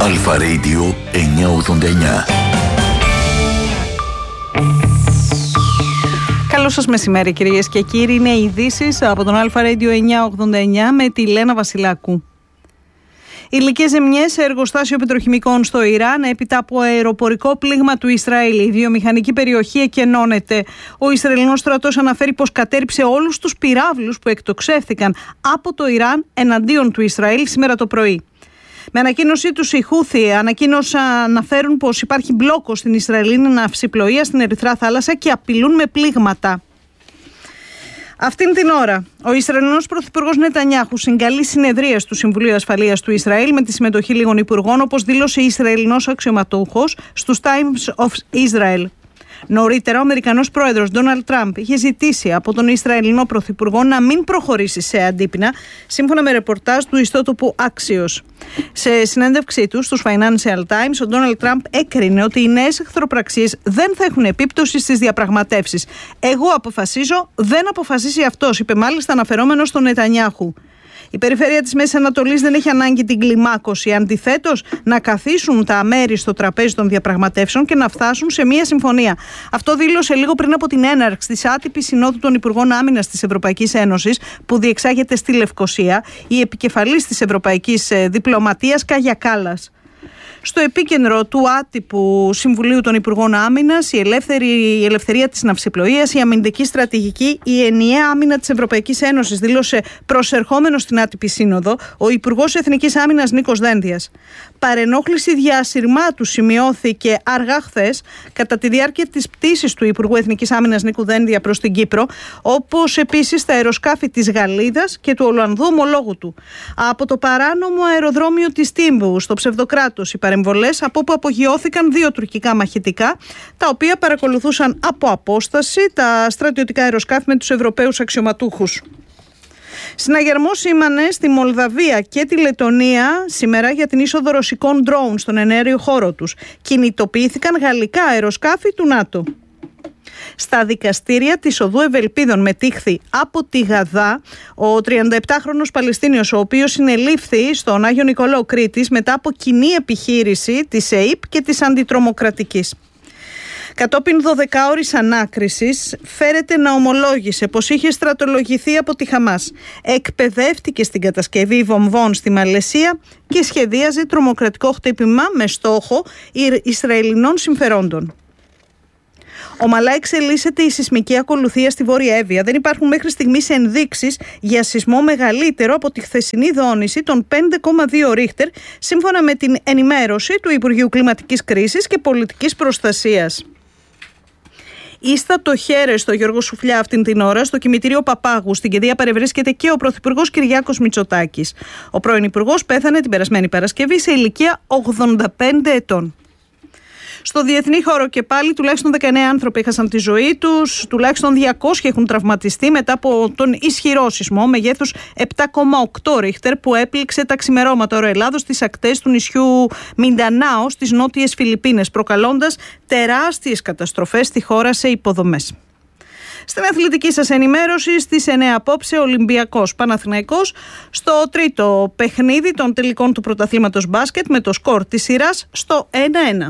Αλφα Radio 989. Καλό σας μεσημέρι κυρίες και κύριοι. Είναι οι ειδήσεις από τον Αλφα Radio 989 με τη Λένα Βασιλάκου. Υλικές ζημιές σε εργοστάσιο πετροχημικών στο Ιράν έπειτα από αεροπορικό πλήγμα του Ισραήλ. Η βιομηχανική περιοχή εκενώνεται. Ο Ισραηλινός στρατός αναφέρει πως κατέρριψε όλους τους πυράβλους που εκτοξεύθηκαν από το Ιράν εναντίον του Ισραήλ σήμερα το πρωί. Με ανακοίνωσή τους οι Χούθι αναφέρουν πως υπάρχει μπλόκο στην Ισραηλινή ναυσιπλοεία στην Ερυθρά θάλασσα και απειλούν με πλήγματα. Αυτήν την ώρα, ο Ισραηλινός Πρωθυπουργός Νετανιάχου συγκαλεί συνεδρίες του Συμβουλίου Ασφαλείας του Ισραήλ με τη συμμετοχή λίγων υπουργών, όπως δήλωσε η Ισραηλινός αξιωματούχος στους Times of Israel. Νωρίτερα, ο Αμερικανός πρόεδρος Ντόναλντ Τραμπ είχε ζητήσει από τον Ισραηλινό Πρωθυπουργό να μην προχωρήσει σε αντίπεινα, σύμφωνα με ρεπορτάζ του ιστότοπου Axios. Σε συνέντευξή του στους Financial Times, ο Ντόναλντ Τραμπ έκρινε ότι οι νέες εχθροπραξίες δεν θα έχουν επίπτωση στις διαπραγματεύσεις. «Εγώ αποφασίζω, δεν αποφασίσει αυτός», είπε μάλιστα αναφερόμενος στον Νετανιάχου. Η περιφέρεια της Μέσης Ανατολής δεν έχει ανάγκη την κλιμάκωση. Αντιθέτως, να καθίσουν τα μέρη στο τραπέζι των διαπραγματεύσεων και να φτάσουν σε μία συμφωνία. Αυτό δήλωσε λίγο πριν από την έναρξη της άτυπης συνόδου των Υπουργών Άμυνας της Ευρωπαϊκής Ένωσης, που διεξάγεται στη Λευκοσία, η επικεφαλής της Ευρωπαϊκής Διπλωματίας Κάγια Κάλλας. Στο επίκεντρο του άτυπου Συμβουλίου των Υπουργών Άμυνας, η ελευθερία της ναυσιπλοείας, η αμυντική στρατηγική, η ενιαία άμυνα της Ευρωπαϊκής Ένωσης, δήλωσε προσερχόμενος στην άτυπη σύνοδο ο Υπουργός Εθνικής Άμυνας Νίκος Δένδιας. Παρενόχληση διασυρμάτου σημειώθηκε αργά χθες κατά τη διάρκεια της πτήσης του Υπουργού Εθνικής Άμυνας Νίκου Δένδια προς την Κύπρο, όπως επίσης τα αεροσκάφη της Γαλλίδας και του Ολλανδού ομολόγου του. Από το παράνομο αεροδρόμιο της Τύμβου, στο ψευδοκράτος, οι παρεμβολές, από όπου απογειώθηκαν 2 τουρκικά μαχητικά, τα οποία παρακολουθούσαν από απόσταση τα στρατιωτικά αεροσκάφη με τους Ευρωπαίους αξιωματούχους. Συναγερμό σήμανε στη Μολδαβία και τη Λετονία σήμερα για την είσοδο ρωσικών ντρόουν στον εναέριο χώρο τους. Κινητοποιήθηκαν γαλλικά αεροσκάφη του ΝΑΤΟ. Στα δικαστήρια της Οδού Ευελπίδων μετήχθη από τη Γαδά ο 37χρονος Παλαιστίνιος, ο οποίος συνελήφθη στον Άγιο Νικολάου Κρήτης μετά από κοινή επιχείρηση της ΕΙΠ και της Αντιτρομοκρατικής. Κατόπιν 12ωρης ανάκρισης, φέρεται να ομολόγησε πως είχε στρατολογηθεί από τη Χαμάς. Εκπαιδεύτηκε στην κατασκευή βομβών στη Μαλαισία και σχεδίαζε τρομοκρατικό χτύπημα με στόχο Ισραηλινών συμφερόντων. Ομαλά εξελίσσεται η σεισμική ακολουθία στη Βόρεια Εύβοια. Δεν υπάρχουν μέχρι στιγμής ενδείξεις για σεισμό μεγαλύτερο από τη χθεσινή δόνηση των 5,2 Ρίχτερ, σύμφωνα με την ενημέρωση του Υπουργείου Κλιματικής Κρίσης και Πολιτικής Προστασίας. Ίστατο χέρε στο Γιώργο Σουφλιά αυτήν την ώρα, στο κημητήριο Παπάγου. Στην κηδεία παρευρίσκεται και ο Πρωθυπουργός Κυριάκος Μητσοτάκης. Ο πρώην Υπουργός πέθανε την περασμένη Παρασκευή σε ηλικία 85 ετών. Στο διεθνή χώρο και πάλι τουλάχιστον 19 άνθρωποι έχασαν τη ζωή τους, τουλάχιστον 200 έχουν τραυματιστεί μετά από τον ισχυρό σεισμό μεγέθους 7,8 Ρίχτερ που έπληξε τα ξημερώματα Ορελλάδος στις ακτές του νησιού Μιντανάο στις νότιες Φιλιππίνες, προκαλώντας τεράστιες καταστροφές στη χώρα σε υποδομές. Στην αθλητική σας ενημέρωση, στις 9 απόψε, Ολυμπιακός Παναθηναϊκός στο τρίτο παιχνίδι των τελικών του πρωταθλήματος μπάσκετ με το σκορ της σειράς στο 1-1.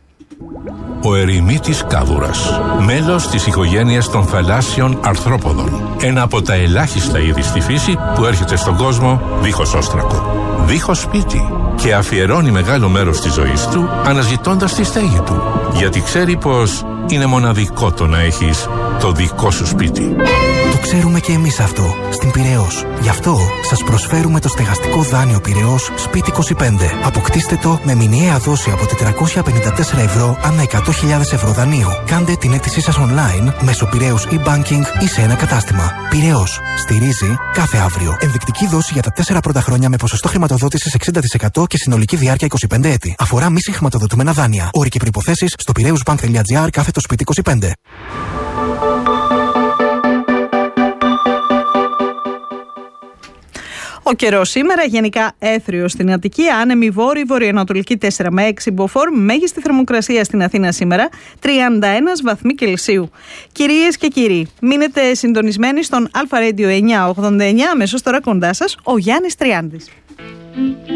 Ο ερημίτης κάβουρας, μέλος της οικογένειας των θαλάσσιων αρθρόποδων. Ένα από τα ελάχιστα είδη στη φύση που έρχεται στον κόσμο δίχως όστρακο, δίχως σπίτι, και αφιερώνει μεγάλο μέρος της ζωής του αναζητώντας τη στέγη του. Γιατί ξέρει πως είναι μοναδικό το να έχεις το δικό σου σπίτι. Το ξέρουμε και εμείς αυτό στην Πειραιώς. Γι' αυτό σας προσφέρουμε το στεγαστικό δάνειο Πειραιώς Σπίτι 25. Αποκτήστε το με μηνιαία δόση από 454 ευρώ ανά 100.000 ευρώ δανείου. Κάντε την αίτησή σας online μέσω Πειραιώς e-banking ή σε ένα κατάστημα. Πειραιώς. Στηρίζει κάθε αύριο. Ενδεικτική δόση για τα 4 πρώτα χρόνια με ποσοστό χρηματοδότησης 60% και συνολική διάρκεια 25 έτη. Αφορά μη συγχρηματοδοτούμενα δάνεια. Όροι και προϋποθέσεις στο piraeusbank.gr/Σπίτι 25. Ο καιρός σήμερα γενικά έθριος στην Αττική, άνεμη βόρειο-βορειοανατολική 4 με 6 μποφόρ, μέγιστη θερμοκρασία στην Αθήνα σήμερα 31 βαθμοί Κελσίου. Κυρίες και κύριοι, μείνετε συντονισμένοι στον Αλφα Radio 989, αμέσως τώρα κοντά σας ο Γιάννης Τριάντης.